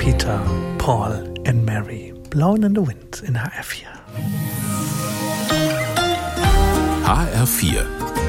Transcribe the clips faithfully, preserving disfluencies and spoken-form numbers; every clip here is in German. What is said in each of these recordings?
Peter, Paul and Mary. Blowing in the Wind in H R vier. H R vier.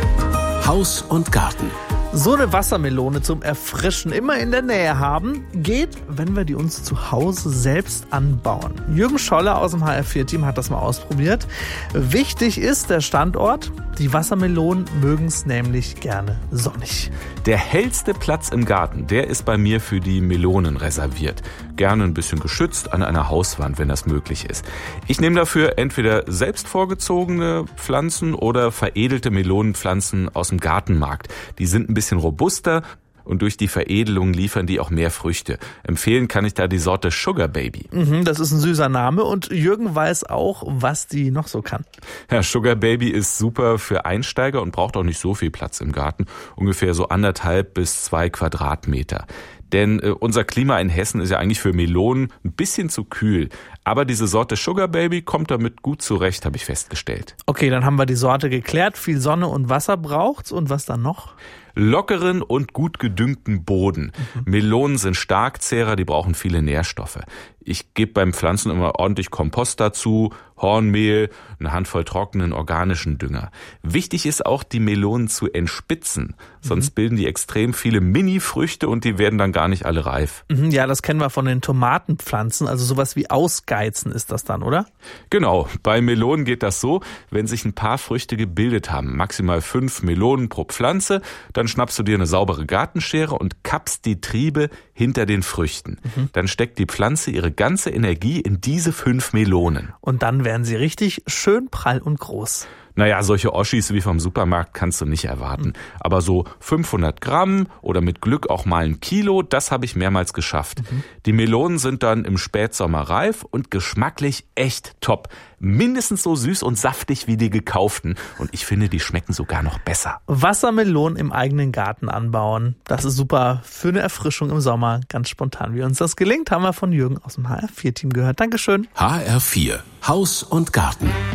Haus und Garten. So eine Wassermelone zum Erfrischen immer in der Nähe haben, geht, wenn wir die uns zu Hause selbst anbauen. Jürgen Scholler aus dem H R vier Team hat das mal ausprobiert. Wichtig ist der Standort. Die Wassermelonen mögen es nämlich gerne sonnig. Der hellste Platz im Garten, der ist bei mir für die Melonen reserviert. Gerne ein bisschen geschützt an einer Hauswand, wenn das möglich ist. Ich nehme dafür entweder selbst vorgezogene Pflanzen oder veredelte Melonenpflanzen aus dem Gartenmarkt. Die sind ein bisschen robuster und durch die Veredelung liefern die auch mehr Früchte. Empfehlen kann ich da die Sorte Sugar Baby. Mhm, das ist ein süßer Name und Jürgen weiß auch, was die noch so kann. Ja, Sugar Baby ist super für Einsteiger und braucht auch nicht so viel Platz im Garten. Ungefähr so anderthalb bis zwei Quadratmeter. Denn äh, unser Klima in Hessen ist ja eigentlich für Melonen ein bisschen zu kühl. Aber diese Sorte Sugar Baby kommt damit gut zurecht, habe ich festgestellt. Okay, dann haben wir die Sorte geklärt. Viel Sonne und Wasser braucht's. Und was dann noch? Lockeren und gut gedüngten Boden. Mhm. Melonen sind Starkzehrer, die brauchen viele Nährstoffe. Ich gebe beim Pflanzen immer ordentlich Kompost dazu, Hornmehl, eine Handvoll trockenen organischen Dünger. Wichtig ist auch, die Melonen zu entspitzen. Sonst mhm. bilden die extrem viele Mini-Früchte und die werden dann gar nicht alle reif. Mhm, ja, das kennen wir von den Tomatenpflanzen. Also sowas wie Ausgeizen ist das dann, oder? Genau. Bei Melonen geht das so, wenn sich ein paar Früchte gebildet haben, maximal fünf Melonen pro Pflanze, dann schnappst du dir eine saubere Gartenschere und kappst die Triebe hinter den Früchten. Mhm. Dann steckt die Pflanze ihre ganze Energie in diese fünf Melonen. Und dann werden sie richtig schön prall und groß. Naja, solche Oschis wie vom Supermarkt kannst du nicht erwarten. Mhm. Aber so fünfhundert Gramm oder mit Glück auch mal ein Kilo, das habe ich mehrmals geschafft. Mhm. Die Melonen sind dann im Spätsommer reif und geschmacklich echt top. Mindestens so süß und saftig wie die gekauften. Und ich finde, die schmecken sogar noch besser. Wassermelonen im eigenen Garten anbauen. Das ist super für eine Erfrischung im Sommer. Ganz spontan, wie uns das gelingt, haben wir von Jürgen aus dem H R vier Team gehört. Dankeschön. H R vier. Haus und Garten.